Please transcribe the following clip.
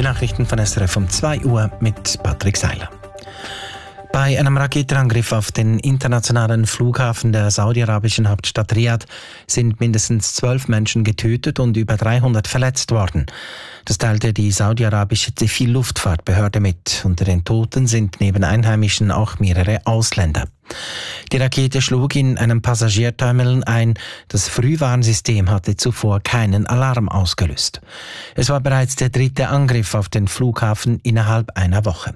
Nachrichten von SRF um 2 Uhr mit Patrick Seiler. Bei einem Raketenangriff auf den internationalen Flughafen der saudi-arabischen Hauptstadt Riad sind mindestens 12 Menschen getötet und über 300 verletzt worden. Das teilte die saudi-arabische Zivilluftfahrtbehörde mit. Unter den Toten sind neben Einheimischen auch mehrere Ausländer. Die Rakete schlug in einem Passagierterminal ein. Das Frühwarnsystem hatte zuvor keinen Alarm ausgelöst. Es war bereits der 3. Angriff auf den Flughafen innerhalb einer Woche.